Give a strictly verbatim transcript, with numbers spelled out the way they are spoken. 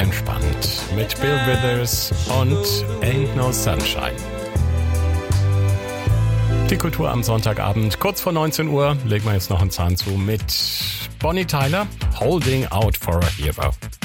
entspannt mit Bill Withers und Ain't No Sunshine. Die Kultur am Sonntagabend, kurz vor neunzehn Uhr, legen wir jetzt noch einen Zahn zu mit Bonnie Tyler, Holding Out for a Hero.